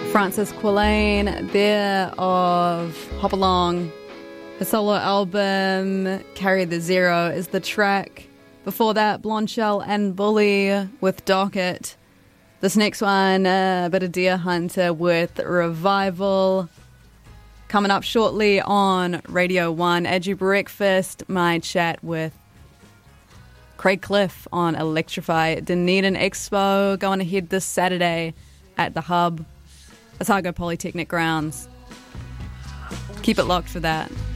Francis Quillane there of Hop Along. Her solo album, Carry the Zero, is the track. Before that, Blondshell and Bully with Docket. This next one, a bit of Deer Hunter with Revival. Coming up shortly on Radio 1, Edgy Breakfast, my chat with Craig Cliff on Electrify Dunedin Expo, going ahead this Saturday at the Hub, Otago Polytechnic grounds. Keep it locked for that.